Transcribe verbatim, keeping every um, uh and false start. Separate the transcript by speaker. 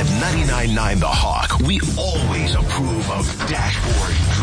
Speaker 1: At ninety-nine point nine The Hawk, we always approve of dashboard